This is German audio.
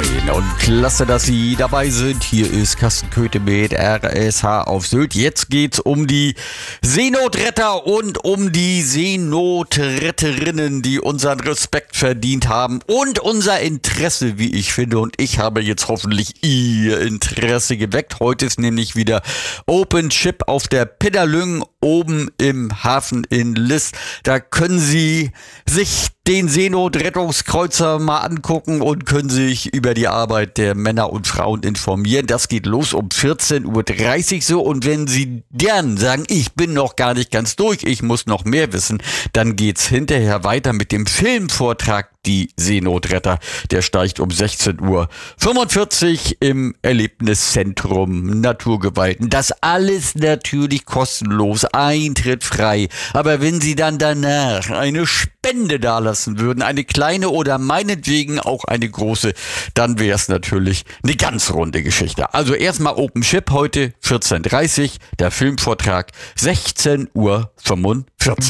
Moin und klasse, dass Sie dabei sind. Hier ist Carsten Köthe mit RSH auf Sylt. Jetzt geht's um die Seenotretter und um die Seenotretterinnen, die unseren Respekt verdient haben und unser Interesse, wie ich finde. Und ich habe jetzt hoffentlich Ihr Interesse geweckt. Heute ist nämlich wieder Open Ship auf der Pidderlüng oben im Hafen in List. Da können Sie sich den Seenotrettungskreuzer mal angucken und können sich über die Arbeit der Männer und Frauen informieren. Das geht los um 14:30 Uhr so. Und wenn Sie dann sagen, ich bin noch gar nicht ganz durch, ich muss noch mehr wissen, dann geht's hinterher weiter mit dem Filmvortrag Die Seenotretter. Der steigt um 16:45 Uhr im Erlebniszentrum Naturgewalten. Das alles natürlich kostenlos, Eintritt frei. Aber wenn Sie dann danach eine Spende dalassen würden, eine kleine oder meinetwegen auch eine große, dann wäre es natürlich eine ganz runde Geschichte. Also erstmal Open Ship heute 14:30 Uhr, der Filmvortrag 16:45 Uhr.